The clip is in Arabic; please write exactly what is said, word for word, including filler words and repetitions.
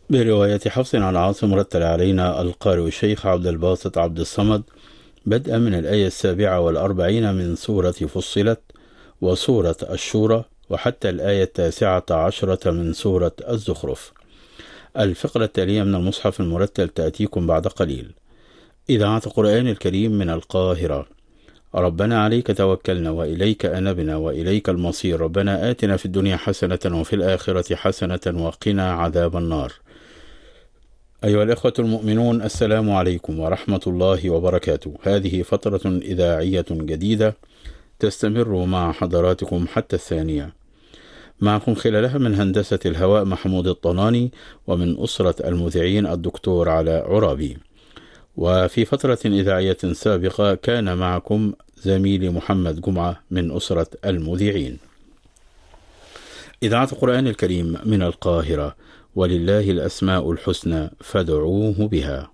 برواية حفص عن عاصم رتل علينا القارئ الشيخ عبد الباسط عبد الصمد بدءا من الآية السابعة والأربعين من سورة فصلت وسورة الشورى وحتى الآية التاسعة عشرة من سورة الزخرف. الفقرة التالية من المصحف المرتل تأتيكم بعد قليل. إذاعة القرآن الكريم من القاهرة. ربنا عليك توكلنا وإليك أنبنا وإليك المصير. ربنا آتنا في الدنيا حسنة وفي الآخرة حسنة وقنا عذاب النار. أيها الإخوة المؤمنون، السلام عليكم ورحمة الله وبركاته. هذه فترة إذاعية جديدة تستمر مع حضراتكم حتى الثانية. معكم خلالها من هندسة الهواء محمود الطناني، ومن أسرة المذيعين الدكتور علاء عرابي. وفي فترة إذاعية سابقة كان معكم زميلي محمد جمعة من أسرة المذيعين. إذاعة القرآن الكريم من القاهرة، ولله الأسماء الحسنى فادعوه بها.